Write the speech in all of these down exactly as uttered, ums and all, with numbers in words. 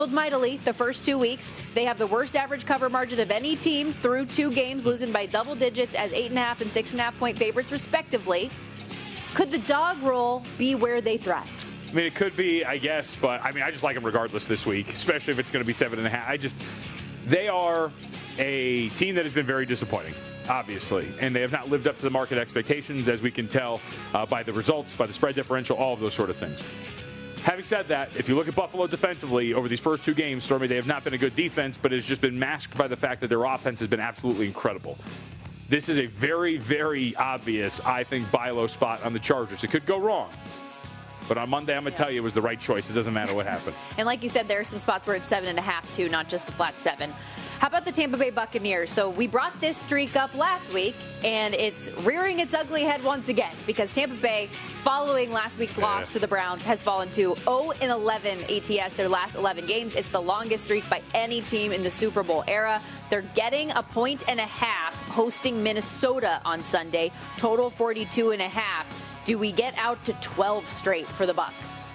mightily the first two weeks. They have the worst average cover margin of any team through two games, losing by double digits as eight and a half and six and a half point favorites, respectively. Could the dog roll be where they thrive? I mean, it could be, I guess, but I mean, I just like them regardless this week, especially if it's going to be seven and a half. I just, they are a team that has been very disappointing, obviously, and they have not lived up to the market expectations, as we can tell uh, by the results, by the spread differential, all of those sort of things. Having said that, if you look at Buffalo defensively over these first two games, Stormy, they have not been a good defense, but it's just been masked by the fact that their offense has been absolutely incredible. This is a very, very obvious, I think, buy low spot on the Chargers. It could go wrong. But on Monday, I'm going to tell you it was the right choice. It doesn't matter what happened. And like you said, there are some spots where it's seven and a half, too, not just the flat seven. How about the Tampa Bay Buccaneers? So we brought this streak up last week, and it's rearing its ugly head once again because Tampa Bay, following last week's yeah. loss to the Browns, has fallen to oh and eleven A T S their last eleven games. It's the longest streak by any team in the Super Bowl era. They're getting a point and a half hosting Minnesota on Sunday, total forty-two and a half. Do we get out to twelve straight for the Bucs?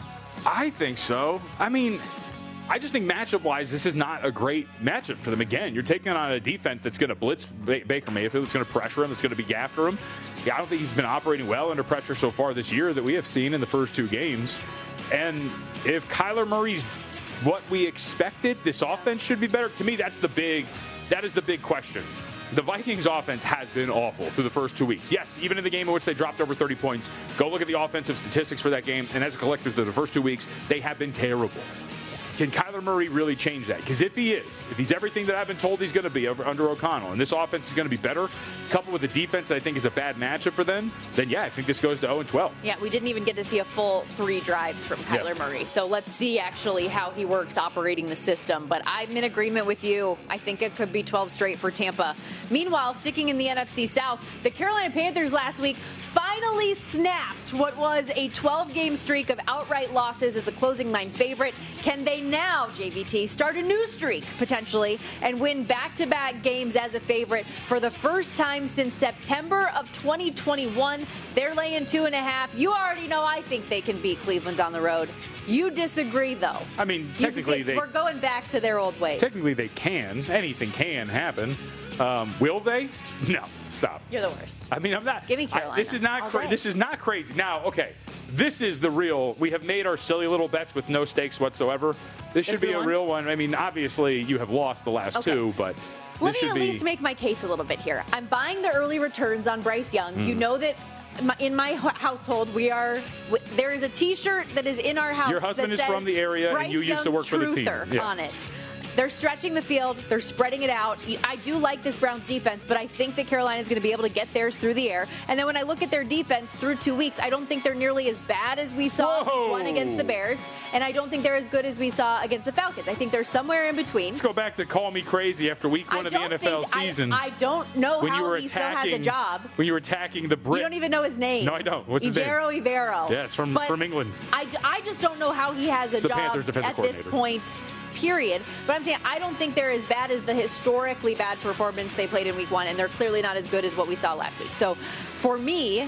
I think so. I mean, I just think matchup-wise, this is not a great matchup for them. Again, you're taking on a defense that's going to blitz Baker Mayfield, that's going to pressure him, that's going to be after him. Yeah, I don't think he's been operating well under pressure so far this year that we have seen in the first two games. And if Kyler Murray's what we expected, this offense should be better. To me, that's the big, that is the big question. The Vikings offense has been awful through the first two weeks. Yes, even in the game in which they dropped over thirty points, go look at the offensive statistics for that game, and as a collective through the first two weeks, they have been terrible. Can Kyler Murray really change that? Because if he is, if he's everything that I've been told he's going to be over, under O'Connell, and this offense is going to be better, coupled with a defense that I think is a bad matchup for them, then yeah, I think this goes to oh and twelve. Yeah, we didn't even get to see a full three drives from Kyler yep. Murray. So let's see actually how he works operating the system. But I'm in agreement with you. I think it could be twelve straight for Tampa. Meanwhile, sticking in the N F C South, the Carolina Panthers last week finally snapped what was a twelve-game streak of outright losses as a closing line favorite. Can they now, J V T, start a new streak, potentially, and win back-to-back games as a favorite for the first time since September of twenty twenty-one? They're laying two and a half. You already know I think they can beat Cleveland on the road. You disagree, though. I mean, technically, they... We're going back to their old ways. Technically, they can. Anything can happen. Um, will they? No. Stop. You're the worst. I mean, I'm not. Give me Carolina. I, this is not. Cra- this is not crazy. Now, okay, this is the real. We have made our silly little bets with no stakes whatsoever. This, this should be a one? real one. I mean, obviously, you have lost the last okay. two, but let this me should at be... least make my case a little bit here. I'm buying the early returns on Bryce Young. Mm. You know that. In my household, we are. There is a T-shirt that is in our house. Your husband that is says from the area, Bryce and you used Young to work for the team. Yeah. On it. They're stretching the field. They're spreading it out. I do like this Browns defense, but I think that Carolina is going to be able to get theirs through the air. And then when I look at their defense through two weeks, I don't think they're nearly as bad as we saw week one against the Bears. And I don't think they're as good as we saw against the Falcons. I think they're somewhere in between. Let's go back to call me crazy after week one of the N F L think, season. I, I don't know when how you were he attacking, still has a job. When you were attacking the Brit. You don't even know his name. No, I don't. What's his Ejiro name? Evero. Yes, from, from England. I, I just don't know how he has a it's job at this point. Period. But I'm saying I don't think they're as bad as the historically bad performance they played in week one, and they're clearly not as good as what we saw last week. So for me,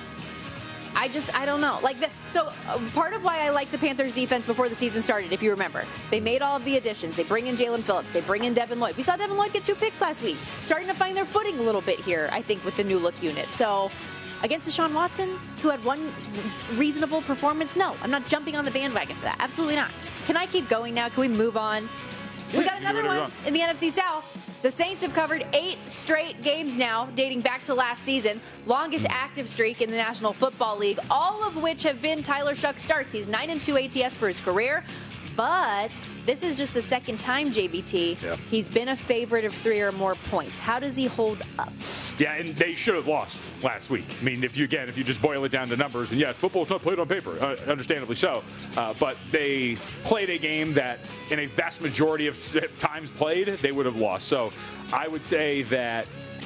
I just, I don't know. Like the, so uh, part of why I like the Panthers defense before the season started, if you remember, they made all of the additions. They bring in Jalen Phillips. They bring in Devin Lloyd. We saw Devin Lloyd get two picks last week. Starting to find their footing a little bit here, I think, with the new look unit. So against Deshaun Watson, who had one reasonable performance, no, I'm not jumping on the bandwagon for that. Absolutely not. Can I keep going now? Can we move on? Yeah, we got another one in the N F C South. The Saints have covered eight straight games now, dating back to last season. Longest active streak in the National Football League, all of which have been Tyler Shough starts. He's nine and two A T S for his career. But this is just the second time, J V T, yeah. he's been a favorite of three or more points. How does he hold up? Yeah, and they should have lost last week. I mean, if you, again, if you just boil it down to numbers, and yes, football's not played on paper, uh, understandably so, uh, but they played a game that in a vast majority of times played, they would have lost. So I would say that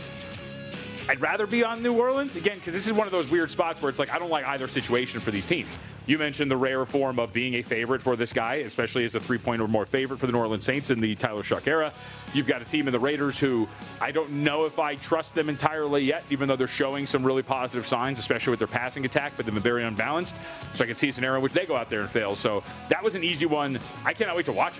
I'd rather be on New Orleans, again, because this is one of those weird spots where it's like I don't like either situation for these teams. You mentioned the rare form of being a favorite for this guy, especially as a three-point or more favorite for the New Orleans Saints in the Tyler Shough era. You've got a team in the Raiders who I don't know if I trust them entirely yet, even though they're showing some really positive signs, especially with their passing attack, but they've been very unbalanced. So I can see a scenario in which they go out there and fail. So that was an easy one. I cannot wait to watch it.